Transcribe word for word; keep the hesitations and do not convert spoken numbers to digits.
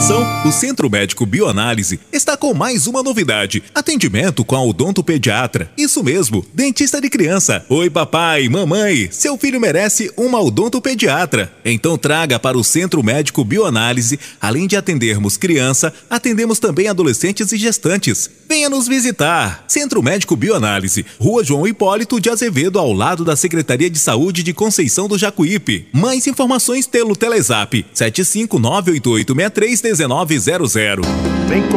Atenção, o Centro Médico Bioanálise está com mais uma novidade. Atendimento com a odontopediatra. Isso mesmo, dentista de criança. Oi papai, mamãe, seu filho merece uma odontopediatra. Então traga para o Centro Médico Bioanálise. Além de atendermos criança, atendemos também adolescentes e gestantes. Venha nos visitar. Centro Médico Bioanálise, Rua João Hipólito de Azevedo, ao lado da Secretaria de Saúde de Conceição do Jacuípe. Mais informações pelo Telezap sete cinco nove oito oito seis três um nove zero zero.